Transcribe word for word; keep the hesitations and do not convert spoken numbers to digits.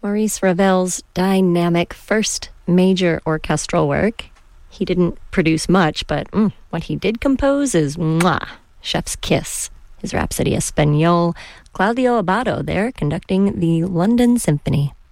Maurice Ravel's dynamic first major orchestral work. He didn't produce much, but mm, what he did compose is mwah, chef's kiss. His Rhapsody Espagnole, Claudio Abbado there conducting the London Symphony.